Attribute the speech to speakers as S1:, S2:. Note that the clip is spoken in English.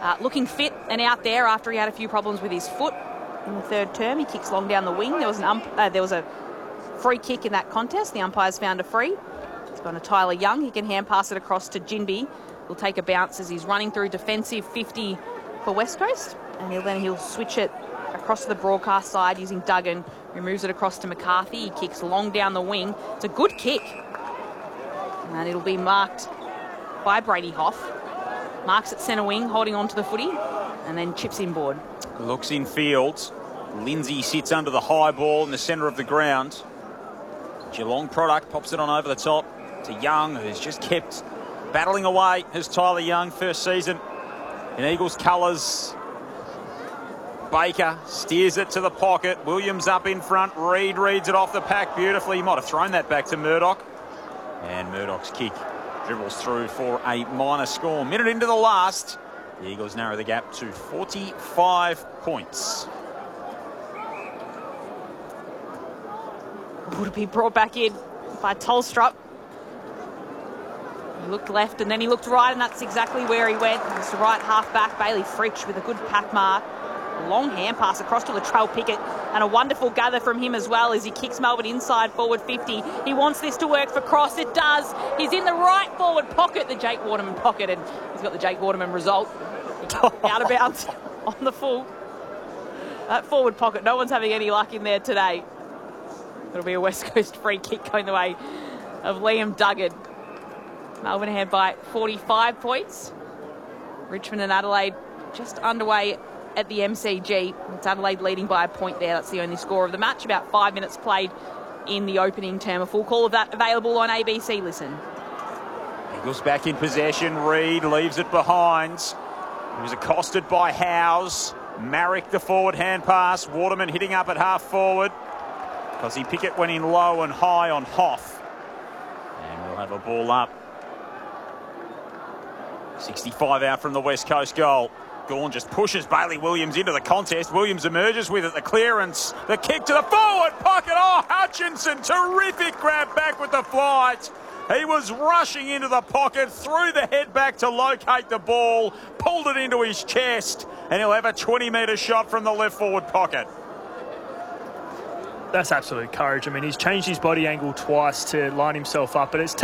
S1: looking fit and out there after he had a few problems with his foot in the third term. He kicks long down the wing. There was a free kick in that contest. The umpires found a free. It's gone to Tyler Young. He can hand pass it across to Ginbey. He'll take a bounce as he's running through defensive 50 for West Coast. And he'll switch it across to the broadcast side using Duggan, who moves it across to McCarthy. He kicks long down the wing. It's a good kick. And it'll be marked by Brady Hoff. Marks at centre wing, holding on to the footy, and then chips inboard.
S2: Looks in field. Lindsay sits under the high ball in the centre of the ground. Geelong product pops it on over the top to Young, who's just kept battling away as Tyler Young, first season in Eagles colours. Baker steers it to the pocket. Williams up in front. Reid reads it off the pack beautifully. He might have thrown that back to Murdoch. And Murdoch's kick dribbles through for a minor score. Minute into the last. The Eagles narrow the gap to 45 points.
S1: Would be brought back in by Tolstrup. He looked left and then he looked right, and that's exactly where he went. It's the right half back, Bailey Fritsch, with a good pack mark. A long hand pass across to Latrell Pickett, and a wonderful gather from him as well as he kicks Melbourne inside forward 50. He wants this to work for Cross. It does. He's in the right forward pocket, the Jake Waterman pocket, and he's got the Jake Waterman result. Out of bounds on the full. That forward pocket, no one's having any luck in there today. It'll be a West Coast free kick going the way of Liam Duggan. Melbourne ahead by 45 points. Richmond and Adelaide just underway at the MCG. It's Adelaide leading by a point there. That's the only score of the match. About 5 minutes played in the opening term. A full call of that available on ABC. Listen.
S2: Eagles back in possession. Reid leaves it behind. He was accosted by Howes. Marrick the forward hand pass. Waterman hitting up at half forward. Cosy Pickett went in low and high on Hoff. And we'll have a ball up. 65 out from the West Coast goal. Gawn just pushes Bailey Williams into the contest. Williams emerges with it. The clearance. The kick to the forward pocket. Oh, Hutchinson. Terrific grab back with the flight. He was rushing into the pocket, threw the head back to locate the ball, pulled it into his chest, and he'll have a 20-metre shot from the left forward pocket.
S3: That's absolute courage. I mean, he's changed his body angle twice to line himself up, but it's